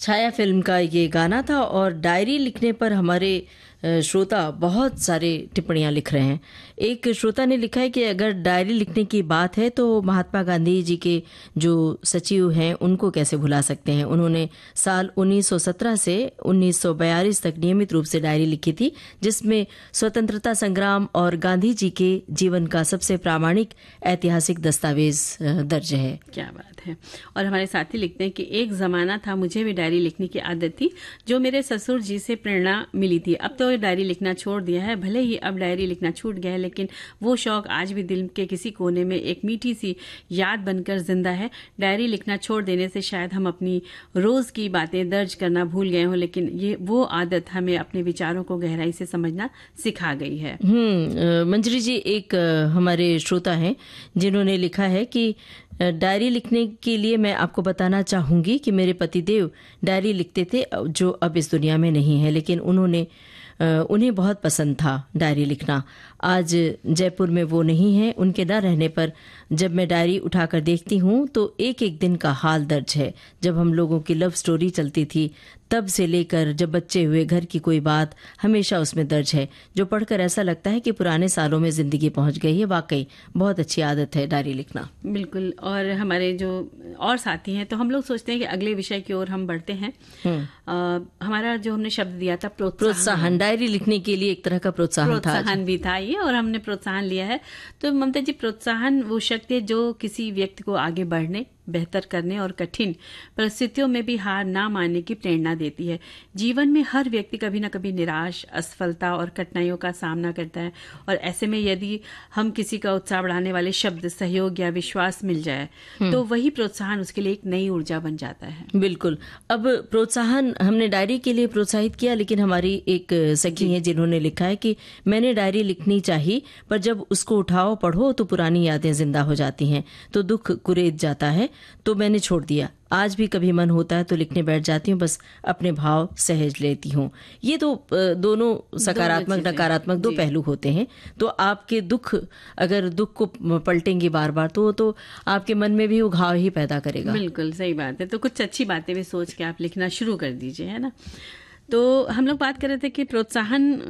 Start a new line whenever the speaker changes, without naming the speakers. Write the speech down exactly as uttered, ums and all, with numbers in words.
छाया film का ये गाना था और डायरी लिखने पर हमारे श्रोता बहुत सारे टिप्पणियां लिख रहे हैं। एक श्रोता ने लिखा है कि अगर डायरी लिखने की बात है तो महात्मा गांधी जी के जो सचिव हैं उनको कैसे भुला सकते हैं। उन्होंने साल उन्नीस सौ सत्रह से उन्नीस सौ बयालीस तक नियमित रूप से डायरी लिखी थी, जिसमें स्वतंत्रता संग्राम और गांधी जी के जीवन का सबसे प्रामाणिक ऐतिहासिक दस्तावेज दर्ज है।
क्या बात है। और हमारे साथी लिखते हैं कि एक जमाना था मुझे भी डायरी लिखने की आदत थी, जो मेरे ससुर जी से प्रेरणा मिली थी। अब तो डायरी लिखना छोड़ दिया है, भले ही अब डायरी लिखना छूट गया है, लेकिन वो शौक आज भी दिल के किसी कोने में एक मीठी सी याद बनकर जिंदा है। डायरी लिखना छोड़ देने से शायद हम अपनी रोज की बातें दर्ज करना भूल गए हों, लेकिन ये वो आदत हमें अपने विचारों को गहराई से समझना सिखा गई है।
हम्म मंजरी जी एक हमारे श्रोता हैं जिन्होंने लिखा है कि डायरी लिखने के लिए मैं आपको बताना चाहूंगी कि मेरे पतिदेव डायरी लिखते थे, जो अब इस दुनिया में नहीं है, लेकिन उन्होंने उन्हें बहुत पसंद था डायरी लिखना। आज जयपुर में वो नहीं है। उनके न रहने पर जब मैं डायरी उठाकर देखती हूँ तो एक एक दिन का हाल दर्ज है। जब हम लोगों की लव स्टोरी चलती थी तब से लेकर जब बच्चे हुए, घर की कोई बात हमेशा उसमें दर्ज है, जो पढ़कर ऐसा लगता है कि पुराने सालों में जिंदगी पहुंच गई है। वाकई बहुत अच्छी आदत है डायरी लिखना।
बिल्कुल। और हमारे जो और साथी हैं तो हम लोग सोचते हैं कि अगले विषय की ओर हम बढ़ते हैं। आ, हमारा जो हमने शब्द दिया था
प्रोत्साहन, डायरी लिखने के लिए एक तरह का प्रोत्साहन था।
प्रोत्साहन भी था ये, और हमने प्रोत्साहन लिया है। तो ममता जी, प्रोत्साहन वो शक्ति है जो किसी व्यक्ति को आगे बढ़ने, बेहतर करने और कठिन परिस्थितियों में भी हार ना मानने की प्रेरणा देती है। जीवन में हर व्यक्ति कभी ना कभी निराश, असफलता और कठिनाइयों का सामना करता है, और ऐसे में यदि हम किसी का उत्साह बढ़ाने वाले शब्द, सहयोग या विश्वास मिल जाए तो वही प्रोत्साहन उसके लिए एक नई ऊर्जा बन जाता है।
बिल्कुल। अब प्रोत्साहन हमने डायरी के लिए प्रोत्साहित किया, लेकिन हमारी एक सखी है जिन्होंने लिखा है कि मैंने डायरी लिखनी चाहिए, पर जब उसको उठाओ पढ़ो तो पुरानी यादें जिंदा हो जाती हैं, तो दुख कुरेद जाता है, तो मैंने छोड़ दिया। आज भी कभी मन होता है तो लिखने बैठ जाती हूँ, बस अपने भाव सहज लेती हूँ। ये तो दोनों सकारात्मक नकारात्मक दो पहलू होते हैं। तो आपके दुख, अगर दुख को पलटेंगे बार बार तो तो आपके मन में भी उघाव ही पैदा करेगा।
बिल्कुल सही बात है। तो कुछ अच्छी बातें भी सोच के आप लिखना शुरू कर दीजिए, है ना। तो हम लोग बात कर रहे थे कि प्रोत्साहन